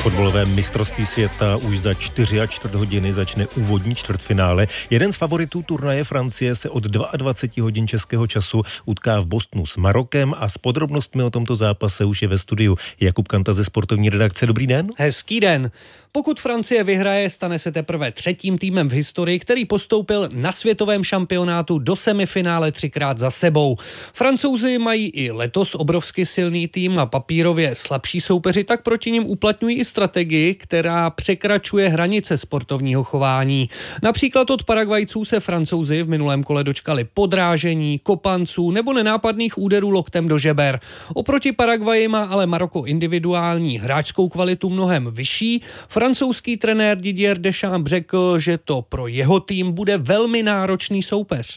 fotbalovém mistrovství světa už za 4,25 hodiny začne úvodní čtvrtfinále. Jeden z favoritů turnaje, Francie, se od 22 hodin českého času utká v Bostonu s Marokem a s podrobnostmi o tomto zápase už je ve studiu Jakub Kanta ze sportovní redakce. Dobrý den. Hezký den. Pokud Francie vyhraje, stane se teprve třetím týmem v historii, který postoupil na světovém šampionátu do semifinále 3krát za sebou. Francouzi mají i letos obrovsky silný tým a papírově slabší soupeři, tak proti nim uplatňují i strategii, která překračuje hranice sportovního chování. Například od Paragvajců se Francouzi v minulém kole dočkali podrážení, kopanců nebo nenápadných úderů loktem do žeber. Oproti Paragvaji má ale Maroko individuální hráčskou kvalitu mnohem vyšší. Francouzský trenér Didier Deschamps řekl, že to pro jeho tým bude velmi náročný soupeř.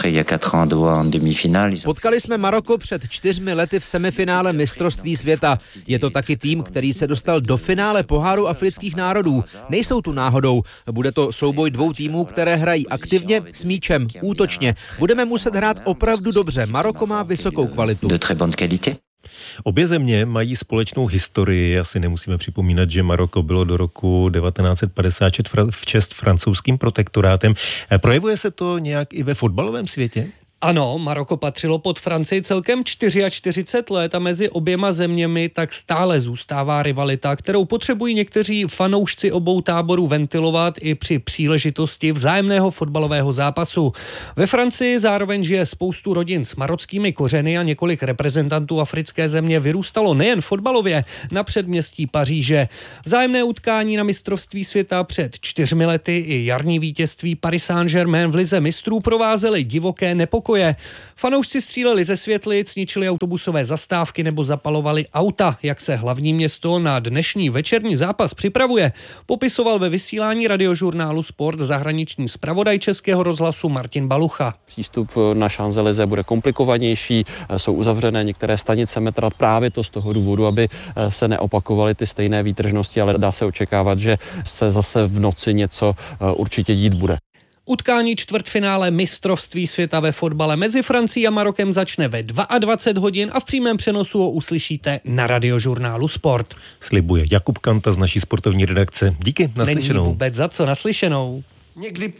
Potkali jsme Maroko před 4 lety v semifinále mistrovství světa. Je to taky tým, který se dostal do finále poháru afrických národů. Nejsou tu náhodou. Bude to souboj dvou týmů, které hrají aktivně, s míčem, útočně. Budeme muset hrát opravdu dobře. Maroko má vysokou kvalitu. Obě země mají společnou historii. Asi nemusíme připomínat, že Maroko bylo do roku 1956 v čest francouzským protektorátem. Projevuje se to nějak i ve fotbalovém světě? Ano, Maroko patřilo pod Francii celkem 44 let a mezi oběma zeměmi tak stále zůstává rivalita, kterou potřebují někteří fanoušci obou táborů ventilovat i při příležitosti vzájemného fotbalového zápasu. Ve Francii zároveň žije spoustu rodin s marockými kořeny a několik reprezentantů africké země vyrůstalo nejen fotbalově na předměstí Paříže. Vzájemné utkání na mistrovství světa před 4 lety i jarní vítězství Paris Saint-Germain v lize mistrů provázely divoké nepokoje. Fanoušci stříleli ze světlic, ničili autobusové zastávky nebo zapalovali auta. Jak se hlavní město na dnešní večerní zápas připravuje, popisoval ve vysílání radiožurnálu Sport zahraniční zpravodaj Českého rozhlasu Martin Balucha. Přístup na Champs-Élysées bude komplikovanější, jsou uzavřené některé stanice metra, právě to z toho důvodu, aby se neopakovaly ty stejné výtržnosti, ale dá se očekávat, že se zase v noci něco určitě dít bude. Utkání čtvrtfinále mistrovství světa ve fotbale mezi Francií a Marokem začne ve 22 hodin a v přímém přenosu ho uslyšíte na radiožurnálu Sport. Slibuje Jakub Kanta z naší sportovní redakce. Díky, naslyšenou. Není vůbec za co, naslyšenou.